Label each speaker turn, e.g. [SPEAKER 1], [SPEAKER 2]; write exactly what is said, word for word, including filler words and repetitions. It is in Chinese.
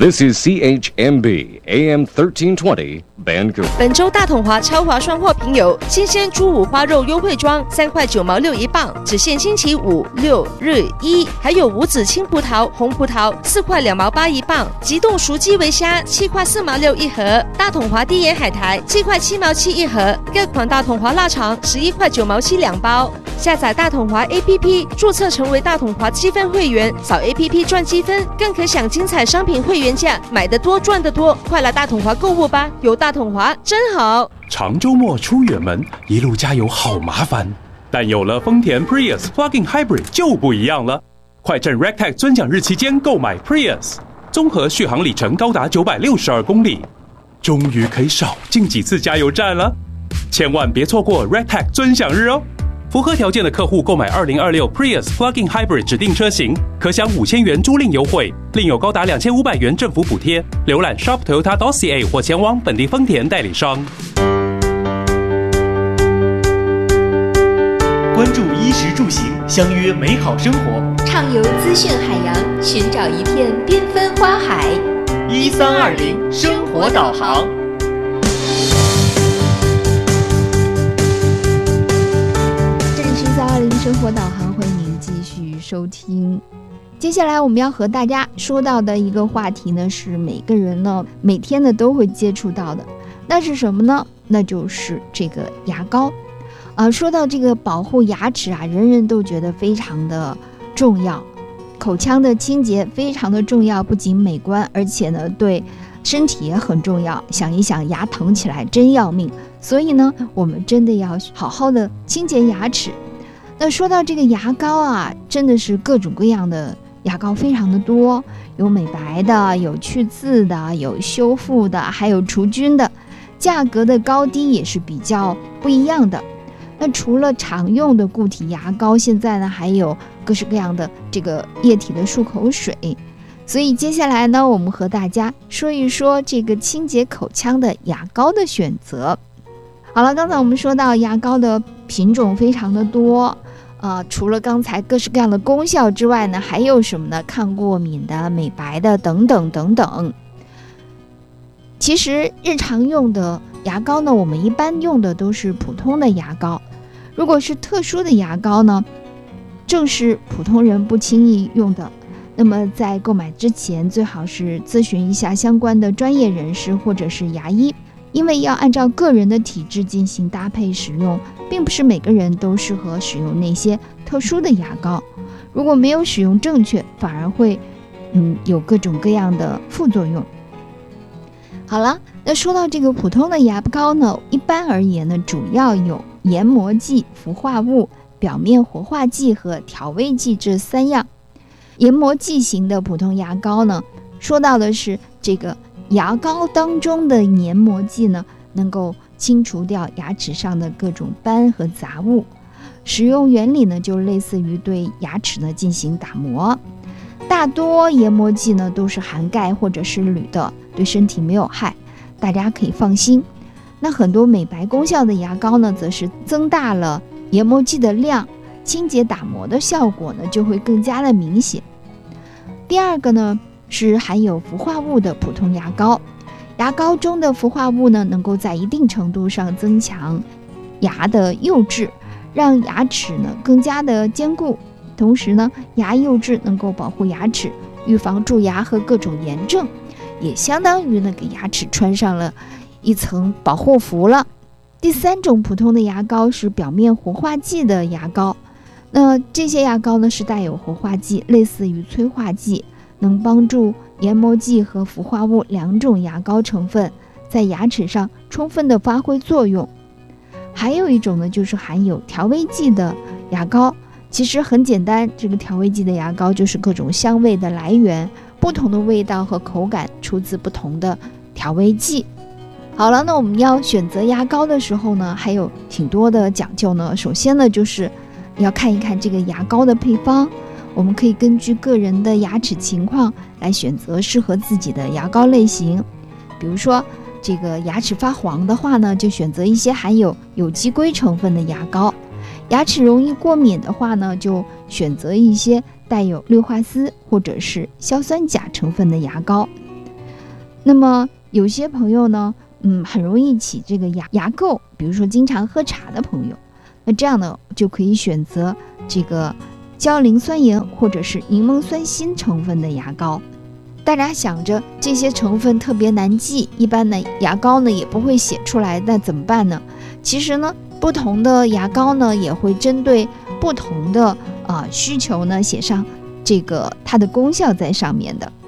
[SPEAKER 1] This is C H M B A M thirteen twenty Vancouver。
[SPEAKER 2] 本周大统华超划算货品有新鲜猪五花肉优惠装三块九毛六一磅，只限星期五、六、日、一，还有无籽青葡萄、红葡萄四块两毛八一磅，急冻熟基围虾七块四毛六一盒，大统华低盐海苔七块七毛七一盒，各款大统华腊肠十一块九毛七两包。下载大统华 A P P， 注册成为大统华积分会员，扫 A P P 赚积分，更可享精彩商品会员价，买得多赚得多，快来大统华购物吧！有大统华真好。
[SPEAKER 3] 长周末出远门，一路加油好麻烦，但有了丰田 Prius Plug-in Hybrid 就不一样了。快趁 Rectech 尊奖日期间购买 Prius， 综合续航里程高达九百六十二公里，终于可以少进几次加油站了。千万别错过 Rectech 尊享日哦！符合条件的客户购买二零二六 Prius Plug-in Hybrid 指定车型，可享五千元租赁优惠，另有高达两千五百元政府补贴。浏览 shop toyota dot c a 或前往本地丰田代理商。
[SPEAKER 4] 关注衣食住行，相约美好生活，
[SPEAKER 5] 畅游资讯海洋，寻找一片缤纷花海。
[SPEAKER 4] 一三二零生活导航。
[SPEAKER 6] 一三二零生活导航，欢迎您继续收听。接下来我们要和大家说到的一个话题呢，是每个人呢每天呢都会接触到的，那是什么呢？那就是这个牙膏。呃，说到这个保护牙齿啊，人人都觉得非常的重要，口腔的清洁非常的重要，不仅美观，而且呢对身体也很重要。想一想，牙疼起来真要命，所以呢，我们真的要好好的清洁牙齿。那说到这个牙膏啊，真的是各种各样的牙膏非常的多，有美白的，有去渍的，有修复的，还有除菌的，价格的高低也是比较不一样的。那除了常用的固体牙膏，现在呢还有各式各样的这个液体的漱口水。所以接下来呢，我们和大家说一说这个清洁口腔的牙膏的选择。好了，刚才我们说到牙膏的品种非常的多。呃，除了刚才各式各样的功效之外呢，还有什么呢？抗过敏的、美白的等等等等。其实日常用的牙膏呢，我们一般用的都是普通的牙膏。如果是特殊的牙膏呢，正是普通人不轻易用的。那么在购买之前，最好是咨询一下相关的专业人士或者是牙医。因为要按照个人的体质进行搭配使用，并不是每个人都适合使用那些特殊的牙膏。如果没有使用正确，反而会嗯有各种各样的副作用。好了，那说到这个普通的牙膏呢，一般而言呢，主要有研磨剂、氟化物、表面活化剂和调味剂这三样。研磨剂型的普通牙膏呢，说到的是这个牙膏当中的研磨剂呢，能够清除掉牙齿上的各种斑和杂物。使用原理呢，就类似于对牙齿呢进行打磨。大多研磨剂呢都是含钙或者是铝的，对身体没有害，大家可以放心。那很多美白功效的牙膏呢，则是增大了研磨剂的量，清洁打磨的效果呢就会更加的明显。第二个呢，是含有氟化物的普通牙膏。牙膏中的氟化物呢，能够在一定程度上增强牙的釉质，让牙齿呢更加的坚固。同时呢，牙釉质能够保护牙齿，预防蛀牙和各种炎症，也相当于呢给牙齿穿上了一层保护服了。第三种普通的牙膏是表面活化剂的牙膏。那这些牙膏呢是带有活化剂，类似于催化剂，能帮助研磨剂和氟化物两种牙膏成分在牙齿上充分的发挥作用。还有一种呢，就是含有调味剂的牙膏。其实很简单，这个调味剂的牙膏就是各种香味的来源，不同的味道和口感出自不同的调味剂。好了，那我们要选择牙膏的时候呢，还有挺多的讲究呢。首先呢，就是要看一看这个牙膏的配方，我们可以根据个人的牙齿情况来选择适合自己的牙膏类型。比如说这个牙齿发黄的话呢，就选择一些含有有机硅成分的牙膏。牙齿容易过敏的话呢，就选择一些带有氯化锶或者是硝酸钾成分的牙膏。 那么有些朋友呢，嗯，很容易起这个牙牙垢，比如说经常喝茶的朋友，那这样呢就可以选择这个焦磷酸盐或者是柠檬酸锌成分的牙膏。大家想着这些成分特别难记，一般呢牙膏呢也不会写出来，那怎么办呢？其实呢，不同的牙膏呢也会针对不同的啊、呃、需求呢写上这个它的功效在上面的。